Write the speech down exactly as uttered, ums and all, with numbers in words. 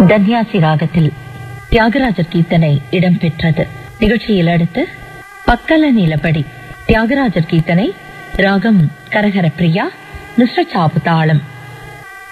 தன்யாசி ராகத்தில் தியாகராஜர் கீர்த்தனை இடம்பெற்றது. நிகழ்ச்சியில் அடுத்து பக்கல நீலப்படி தியாகராஜர் கீர்த்தனை, ராகம் கரகர பிரியா, மிஸ்ர சாப்பு தாளம்.